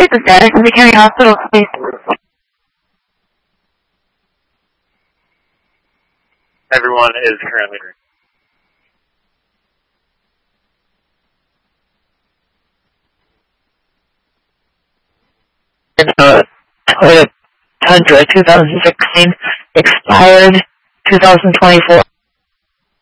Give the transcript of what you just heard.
What's the status of the county hospital, please? Everyone is currently. Toyota Tundra 2016 expired 2024.